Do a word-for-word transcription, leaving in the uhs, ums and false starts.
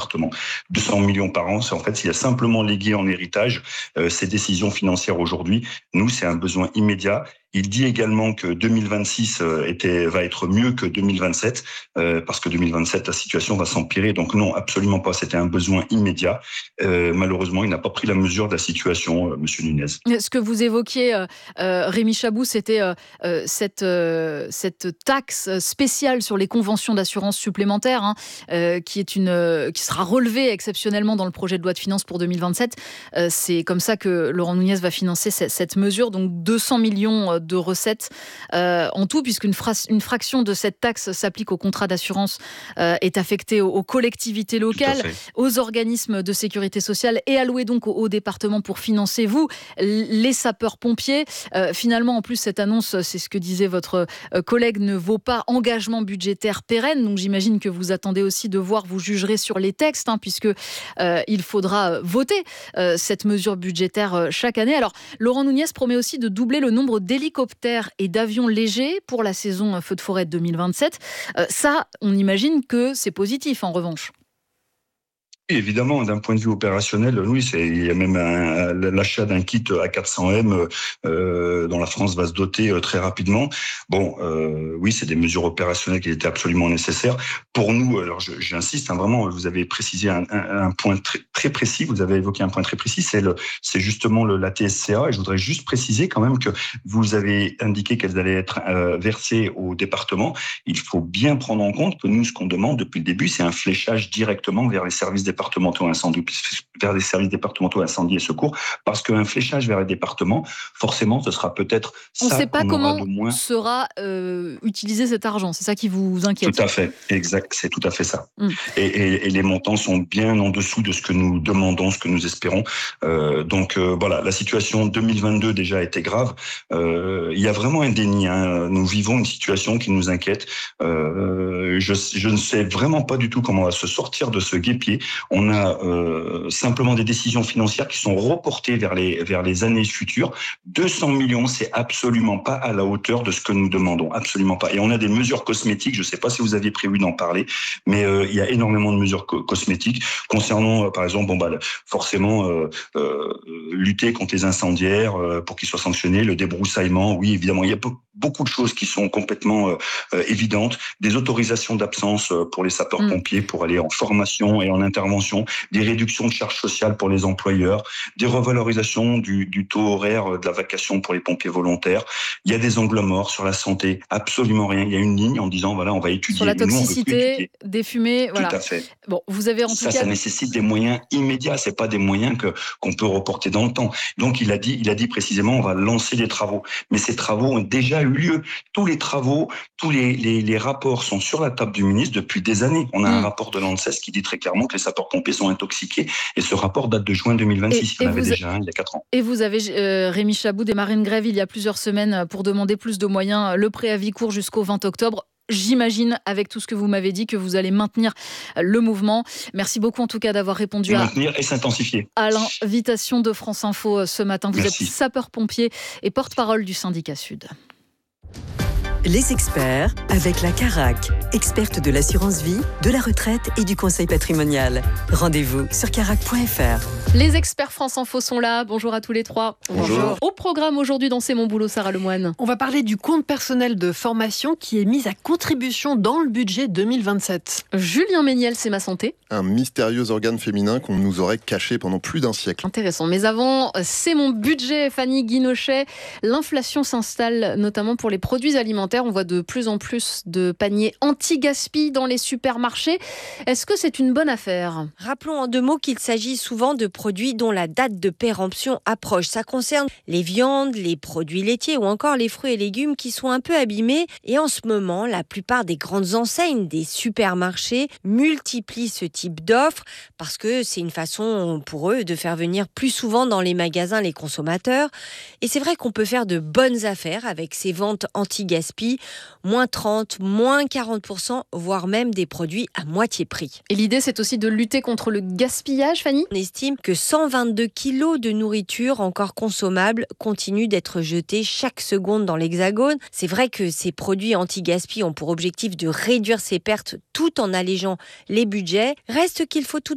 départements. deux cents millions par an, c'est en fait, il y a simplement légué en héritage euh, ces décisions financières aujourd'hui. Nous, c'est un besoin immédiat. Il dit également que deux mille vingt-six était, va être mieux que deux mille vingt-sept, euh, parce que deux mille vingt-sept, la situation va s'empirer. Donc non, absolument pas. C'était un besoin immédiat. Euh, malheureusement, il n'a pas pris la mesure de la situation, euh, Monsieur Nunez. Ce que vous évoquiez, euh, euh, Rémi Chabou, c'était euh, euh, cette, euh, cette taxe spéciale sur les conventions d'assurance supplémentaires, hein, euh, qui, est une, euh, qui sera relevée exceptionnellement dans le projet de loi de finances pour deux mille vingt-sept. Euh, c'est comme ça que Laurent Nunez va financer cette, cette mesure, donc deux cents millions de recettes euh, en tout, puisqu'une fra- une fraction de cette taxe s'applique aux contrats d'assurance, euh, est affectée aux, aux collectivités locales, aux organismes de sécurité sociale et allouée donc aux, aux départements pour financer, vous, les sapeurs-pompiers. Euh, finalement, en plus, cette annonce, c'est ce que disait votre euh, collègue, ne vaut pas engagement budgétaire pérenne. Donc j'imagine que vous attendez aussi de voir, vous jugerez sur les textes, hein, puisque euh, il faudra voter euh, cette mesure budgétaire euh, chaque année. Alors, Laurent Nunez promet aussi de doubler le nombre d'hélicoptères et d'avions légers pour la saison feu de forêt deux mille vingt-sept. Euh, ça, on imagine que c'est positif en revanche. Évidemment, d'un point de vue opérationnel, oui, c'est, il y a même un, l'achat d'un kit A quatre cents M euh, dont la France va se doter euh, très rapidement. Bon, euh, oui, c'est des mesures opérationnelles qui étaient absolument nécessaires. Pour nous, alors je, j'insiste, hein, vraiment, vous avez précisé un, un, un point très, très précis, vous avez évoqué un point très précis, c'est, le, c'est justement le, la T S C A, et je voudrais juste préciser quand même que vous avez indiqué qu'elles allaient être euh, versées au département. Il faut bien prendre en compte que nous, ce qu'on demande depuis le début, c'est un fléchage directement vers les services départementaux départementaux incendie, vers les services départementaux incendie et secours, parce qu'un fléchage vers les départements, forcément, ce sera peut-être ça. On ne sait pas comment de moins... sera euh, utilisé cet argent. C'est ça qui vous inquiète. Tout à fait, exact, c'est tout à fait ça. Mm. Et, et, et les montants sont bien en dessous de ce que nous demandons, ce que nous espérons. Euh, donc euh, voilà, la situation deux mille vingt-deux déjà était grave. Euh, il y a vraiment un déni. Hein. Nous vivons une situation qui nous inquiète. Euh, je, je ne sais vraiment pas du tout comment on va se sortir de ce guêpier. On a euh, simplement des décisions financières qui sont reportées vers les, vers les années futures. deux cents millions, c'est absolument pas à la hauteur de ce que nous demandons. Absolument pas. Et on a des mesures cosmétiques. Je ne sais pas si vous aviez prévu d'en parler, mais euh, il y a énormément de mesures co- cosmétiques concernant, euh, par exemple, bon, bah, forcément, euh, euh, lutter contre les incendiaires euh, pour qu'ils soient sanctionnés, le débroussaillement. Oui, évidemment, il y a beaucoup de choses qui sont complètement euh, euh, évidentes. Des autorisations d'absence pour les sapeurs-pompiers pour aller en formation et en intervention, des réductions de charges sociales pour les employeurs, des revalorisations du, du taux horaire de la vacation pour les pompiers volontaires. Il y a des angles morts sur la santé, absolument rien. Il y a une ligne en disant, voilà, on va étudier. Sur la toxicité, des fumées, voilà. Tout à fait. Bon, vous avez en tout ça, cas... ça nécessite des moyens immédiats. C'est pas des moyens que qu'on peut reporter dans le temps. Donc, il a dit, il a dit précisément, on va lancer des travaux. Mais ces travaux ont déjà eu lieu. Tous les travaux, tous les, les, les rapports sont sur la table du ministre depuis des années. On a mmh. un rapport de l'ANSES qui dit très clairement que les sapeurs-pompiers sont intoxiqués. Et ce rapport date de juin deux mille vingt-six. Il y en avait déjà un il y a quatre ans. Et vous avez, euh, Rémi Chabou, démarré une grève il y a plusieurs semaines pour demander plus de moyens. Le préavis court jusqu'au vingt octobre. J'imagine, avec tout ce que vous m'avez dit, que vous allez maintenir le mouvement. Merci beaucoup en tout cas d'avoir répondu à, maintenir et s'intensifier. à l'invitation de France Info ce matin. Vous Merci. êtes sapeur-pompier et porte-parole du syndicat Sud. Les experts avec la Carac, experte de l'assurance vie, de la retraite et du conseil patrimonial. Rendez-vous sur carac point f r. Les experts France Info sont là. Bonjour à tous les trois. Bonjour. Bonjour. Au programme aujourd'hui dans C'est mon boulot, Sarah Lemoine. On va parler du compte personnel de formation qui est mis à contribution dans le budget deux mille vingt-sept. Julien Méniel, c'est ma santé. Un mystérieux organe féminin qu'on nous aurait caché pendant plus d'un siècle. Intéressant. Mais avant, c'est mon budget, Fanny Guinochet. L'inflation s'installe notamment pour les produits alimentaires. On voit de plus en plus de paniers anti-gaspi dans les supermarchés. Est-ce que c'est une bonne affaire ? Rappelons en deux mots qu'il s'agit souvent de produits dont la date de péremption approche. Ça concerne les viandes, les produits laitiers ou encore les fruits et légumes qui sont un peu abîmés. Et en ce moment, la plupart des grandes enseignes des supermarchés multiplient ce type d'offres parce que c'est une façon pour eux de faire venir plus souvent dans les magasins les consommateurs. Et c'est vrai qu'on peut faire de bonnes affaires avec ces ventes anti-gaspi. Moins trente, moins quarante pour cent, voire même des produits à moitié prix. Et l'idée, c'est aussi de lutter contre le gaspillage, Fanny ? On estime que cent vingt-deux kilos de nourriture encore consommable continuent d'être jetés chaque seconde dans l'Hexagone. C'est vrai que ces produits anti-gaspi ont pour objectif de réduire ces pertes tout en allégeant les budgets. Reste qu'il faut tout de